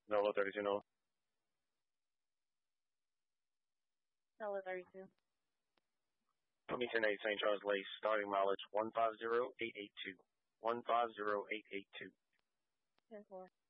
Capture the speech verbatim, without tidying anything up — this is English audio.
Nolo thirty-two, Nolo. Nolo thirty-two. Wilmington eight, Saint Charles Lace, starting mileage one five zero eight eight two. one five zero eight eight two. ten four.